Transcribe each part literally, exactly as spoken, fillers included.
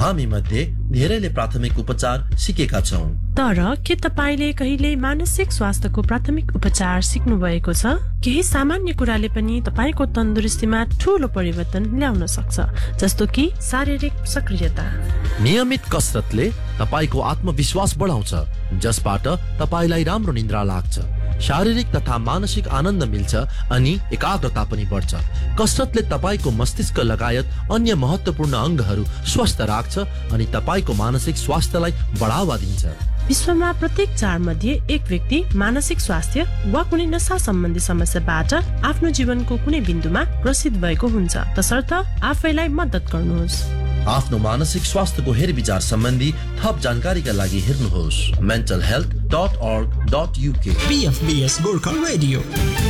हामी मध्ये धेरैले प्राथमिक उपचार सिकेका छौं। तर के तपाईले कहिले मानसिक स्वास्थ्यको प्राथमिक उपचार सिक्नु भएको छ? केही सामान्य कुराले पनि तपाईको तन्दुरुस्तीमा ठूलो परिवर्तन ल्याउन सक्छ, जस्तो कि शारीरिक सक्रियता। नियमित कसरतले तपाईको आत्मविश्वास बढाउँछ, जसबाट तपाईलाई राम्रो निद्रा लाग्छ, शारीरिक तथा मानसिक आनन्द मिल्छ अनि एकाग्रता पनि बढ्छ। कसरतले तपाईको मस्तिष्क लगायत अन्य महत्त्वपूर्ण अंगहरू स्वस्थ राख्छ अनि तपाईको मानसिक स्वास्थ्यलाई बढावा दिन्छ। विश्वमा प्रत्येक चार मध्ये एक व्यक्ति मानसिक स्वास्थ्य वा कुनै नशा सम्बन्धी समस्याबाट आफ्नो जीवनको कुनै बिन्दुमा ग्रसित भएको हुन्छ। तसर्थ आफैलाई मद्दत गर्नुहोस्। आफ्नो मानसिक स्वास्थ्यको हेरविचार सम्बन्धी थप जानकारीका लागि हेर्नुहोस् mental health dot org dot uk। बीएफबीएस Gorkha radio.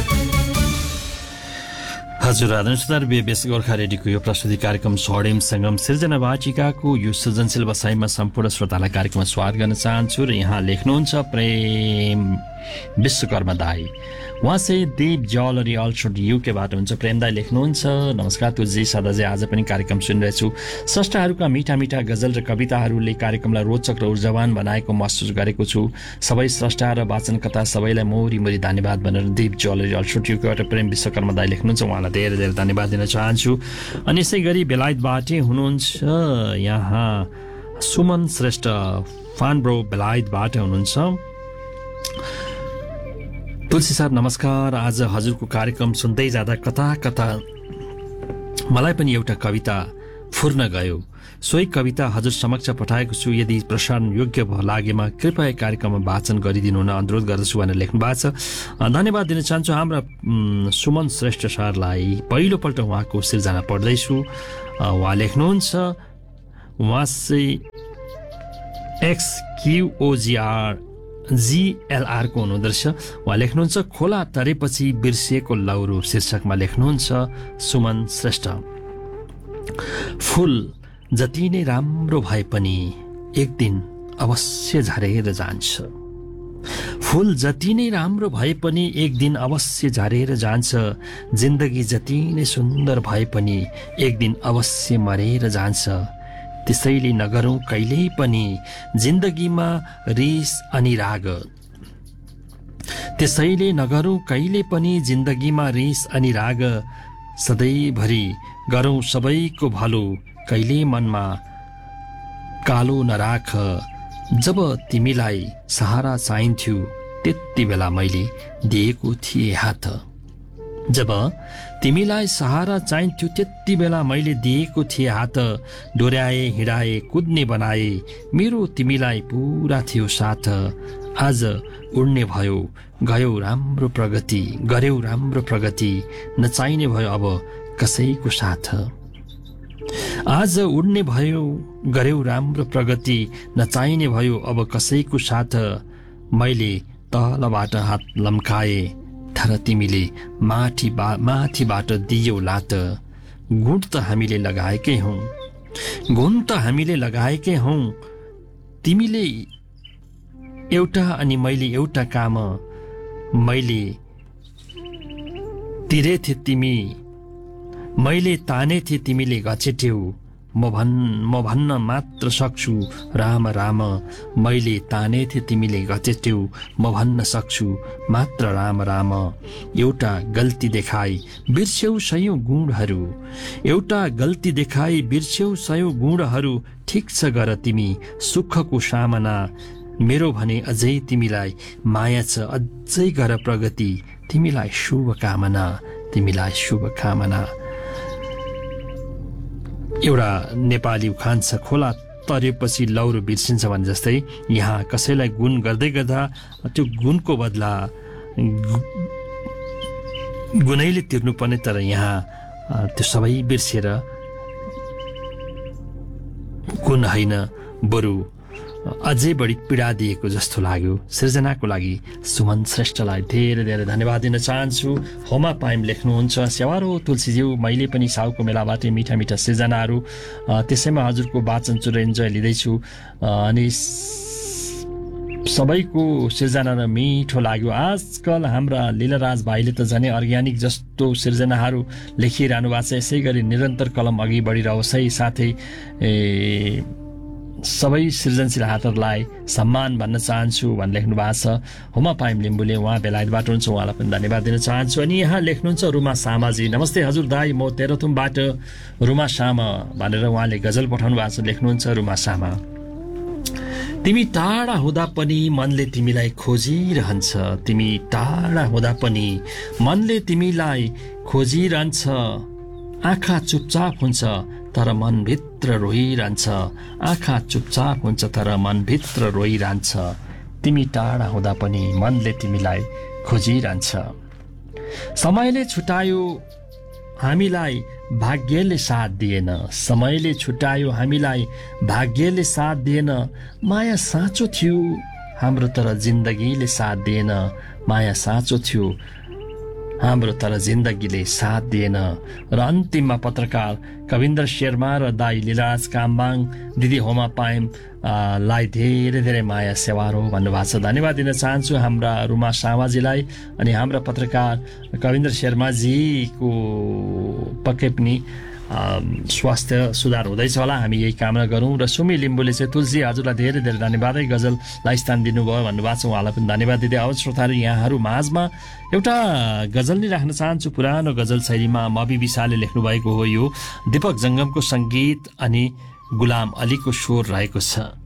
हजुर आदरणीय बीएफबीएस गोर्खा रेडियोको यो प्रस्तुति कार्यक्रम स्वर्णिम संगम सिर्जना वाचिकाको यो सृजनशील बसाइमा सम्पूर्ण श्रोतालाई कार्यक्रममा स्वागत गर्न चाहन्छु। र यहाँ लेख्नुहुन्छ प्रेम विश्वकर्मा दाई, उहाँ चाहिँ देव ज्वेलरी अल्ट्रोड युकेबाट हुन्छ। प्रेम दाई लेख्नुहुन्छ, नमस्कार तुलजी सदाजी, आज पनि कार्यक्रम सुनिरहेछु। स्रष्टाहरूका मिठा मिठा गजल र कविताहरूले कार्यक्रमलाई रोचक र ऊर्जावान बनाएको महसुस गरेको छु। सबै स्रष्टा र वाचनकर्ता सबैलाई मोरी मोरी धन्यवाद भनेर देव ज्वेलरी अल्ट्रोड युकेबाट प्रेम विश्वकर्मा दाई लेख्नुहुन्छ। उहाँलाई धेरै धेरै धन्यवाद दिन चाहन्छु। अनि यसै गरी बेलायतबाटै हुनुहुन्छ यहाँ सुमन श्रेष्ठ फानब्रो बेलायतबाट हुनुहुन्छ। तुलसी सर नमस्कार, आज हजुरको कार्यक्रम सुन्दै जाँदा कता कता मलाई पनि एउटा कविता फुर्न गयो। सोही कविता हजुर समक्ष पठाएको छु। यदि प्रसारण योग्य लागेमा कृपया कार्यक्रममा वाचन गरिदिनु हुन अनुरोध गर्दछु भनेर लेख्नु भएको छ। धन्यवाद दिन चाहन्छु हाम्रा सुमन श्रेष्ठ सरलाई। पहिलोपल्ट उहाँको सिर्जना पढ्दैछु। उहाँ लेख्नुहुन्छ, उहाँ चाहिँ एक्स क्युओजिआर जीएलआर को हुनुहुँदो रहेछ। उहाँ लेख्नुहुन्छ, खोला तरेपछि बिर्सिएको लौरो शीर्षकमा लेख्नुहुन्छ सुमन श्रेष्ठ। फूल जति नै राम्रो भए पनि एक दिन अवश्य झरेर जान्छ। फूल जति नै राम्रो भए पनि एक दिन अवश्य झरेर जान्छ। जिन्दगी जति नै सुन्दर भए पनि एक दिन अवश्य मरेर जान्छ। त्यसैले नगरौं कहिल्यै पनि जिन्दगीमा रिस अनि राग। त्यसैले नगरौं कहिले पनि जिन्दगीमा रिस अनि राग। सधैँभरि गरौं सबैको भलो, कहिले मनमा कालो नराख। जब तिमीलाई सहारा चाहिन्थ्यो त्यति बेला मैले दिएको थिएँ हात। जब तिमीलाई सहारा चाहिन्थ्यो त्यति बेला मैले दिएको थिएँ हात। डोर्याए हिँडाए कुद्ने बनाए मेरो तिमीलाई पुरा थियो साथ। आज उड्ने भयो गयो राम्रो प्रगति, गर्यौ राम्रो प्रगति, नचाहिने भयो अब कसैको साथ। आज उड्ने भयो गर्यौ राम्रो प्रगति, नचाहिने भयो अब कसैको साथ। मैले तलबाट हात लम्काए तर तिमीले माथि बा माथिबाट दियौ लात। गुण त हामीले लगाएकै हौ, गुण त हामीले लगाएकै हौ। तिमीले एउटा अनि मैले एउटा काम, मैले तिरेथे तिमी, मैले तानेथे तिमीले घचेट्यौ। म भन् म भन्न मात्र सक्छु राम राम, मैले तानेथे तिमीले घचेट्यौ। म भन्न सक्छु मात्र राम राम। एउटा गल्ती देखाई बिर्स्यौ सयौं गुणहरू, एउटा गल्ती देखाई बिर्स्यौ सयौं गुणहरू। ठिक छ गर तिमी सुखको सामना, मेरो भने अझै तिमीलाई माया छ। अझै गर प्रगति, तिमीलाई शुभकामना, तिमीलाई शुभकामना। एउटा नेपाली उखान छ, खोला तरेपछि लौरो बिर्सिन्छ भने जस्तै यहाँ कसैलाई गुण गर्दै गर्दा त्यो गुणको बदला गुणैले तिर्नुपर्ने, तर यहाँ त्यो सबै बिर्सेर गुण होइन बरु अझै बढी पीडा दिएको जस्तो लाग्यो। सृजनाको लागि सुमन श्रेष्ठलाई धेरै धेरै धन्यवाद दिन चाहन्छु। होमा पाइम लेख्नुहुन्छ, स्यावारो तुलसीज्यू, मैले पनि साउको मेलाबाटै मिठा मिठा सृजनाहरू त्यसैमा हजुरको वाचन चुर इन्जोय लिँदैछु अनि सबैको सिर्जना र मिठो लाग्यो। आजकल हाम्रा लीलाराज भाइले त झनै अर्ग्यानिक जस्तो सिर्जनाहरू लेखिरहनु भएको छ। यसै गरी निरन्तर कलम अघि बढिरहोस् है। साथै सबै सृजनशील हातहरूलाई सम्मान भन्न चाहन्छु भनेर लेख्नु भएको छ हुमा पाइम लिम्बूले। उहाँ बेलायतबाट हुनुहुन्छ, उहाँलाई पनि धन्यवाद दिन चाहन्छु। अनि यहाँ लेख्नुहुन्छ रुमा सामाजी, नमस्ते हजुर दाई, म तेह्रथुमबाट रुमा सामा भनेर उहाँले गजल पठाउनु भएको छ। लेख्नुहुन्छ रुमा सामा, तिमी टाढा हुँदा पनि मनले तिमीलाई खोजिरहन्छ, तिमी टाढा हुँदा पनि मनले तिमीलाई खोजिरहन्छ, आँखा चुपचाप हुन्छ तर मनभित्र रोइरहन्छ, आँखा चुपचाप हुन्छ तर मनभित्र रोइरहन्छ, तिमी टाढा हुँदा पनि मनले तिमीलाई खोजिरहन्छ। समयले छुटायो हामीलाई भाग्यले साथ दिएन, समयले छुटायो हामीलाई भाग्यले साथ दिएन, माया साँचो थियो हाम्रो तर जिन्दगीले साथ दिएन, माया साँचो थियो हाम्रो तर जिन्दगीले साथ दिएन। र अन्तिममा पत्रकार कविन्द्र शर्मा र दाई लीलाराज काम्बाङ, दिदी होमा पाइम लाई धेरै धेरै माया सेवारो भन्नुभएको छ। धन्यवाद दिन चाहन्छु हाम्रा रुमा सामाजीलाई। अनि हाम्रा पत्रकार कविन्द्र शर्माजीको पक्कै पनि स्वास्थ्य सुधार हुँदैछ होला, हामी यही कामना गरौँ। र सुमी लिम्बूले चाहिँ तुलसी हजुरलाई धेरै धेरै धन्यवादै गजललाई स्थान दिनुभयो भन्नुभएको छ, उहाँलाई पनि धन्यवाद दिँदै आउँछ। श्रोताहरू यहाँहरू माझमा एउटा गजल नै राख्न चाहन्छु, पुरानो गजल शैलीमा मबी विशालले लेख्नुभएको हो। यो दीपक जङ्गमको सङ्गीत अनि गुलाम अलीको स्वर रहेको छ।